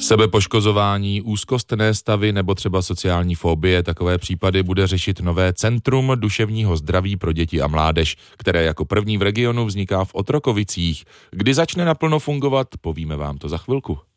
Sebepoškozování, úzkostné stavy nebo třeba sociální fobie, takové případy bude řešit nové Centrum duševního zdraví pro děti a mládež, které jako první v regionu vzniká v Otrokovicích. Kdy začne naplno fungovat, povíme vám to za chvilku.